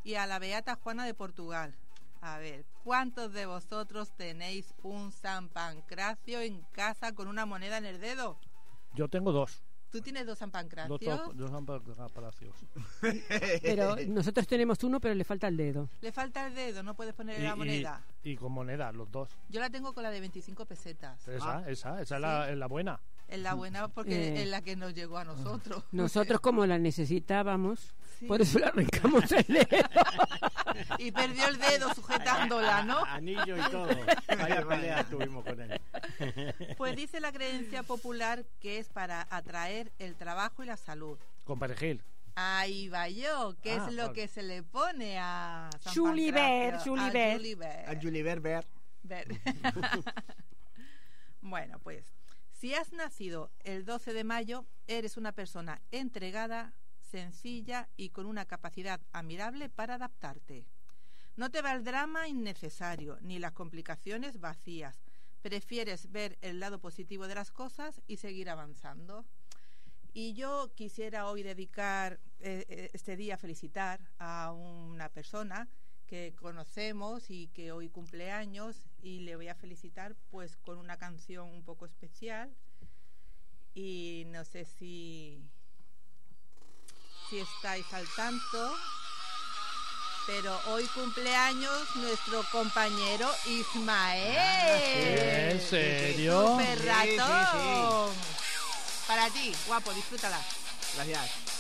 y a la beata Juana de Portugal. A ver, ¿cuántos de vosotros tenéis un San Pancracio en casa con una moneda en el dedo? Yo tengo 2. ¿Tú tienes 2 San Pancracios? Dos San Pancracios. Pero nosotros tenemos uno, pero le falta el dedo. Le falta el dedo, no puedes ponerle la moneda. Y con moneda, los 2. Yo la tengo con la de 25 pesetas. Esa es ¿Sí? la buena. Es la buena porque es la que nos llegó a nosotros. Nosotros como la necesitábamos, Sí. por eso le arrancamos el dedo. Y perdió el dedo sujetándola, ¿no? Anillo y todo. Vaya pelea tuvimos con él. Pues dice la creencia popular que es para atraer el trabajo y la salud. Con perejil. Ahí va yo, ¿qué es lo vale. que se le pone a San Julibert, Pancracio? Julibert. A Julibert. A Julibert Bert. Bueno, pues, si has nacido el 12 de mayo, eres una persona entregada, sencilla y con una capacidad admirable para adaptarte. No te va el drama innecesario, ni las complicaciones vacías. Prefieres ver el lado positivo de las cosas y seguir avanzando. Y yo quisiera hoy dedicar este día a felicitar a una persona que conocemos y que hoy cumple años, y le voy a felicitar pues con una canción un poco especial, y no sé si estáis al tanto, pero hoy cumpleaños nuestro compañero Ismael. ¿En serio? ¡Super ratón! Sí. Para ti, guapo, disfrútala. Gracias.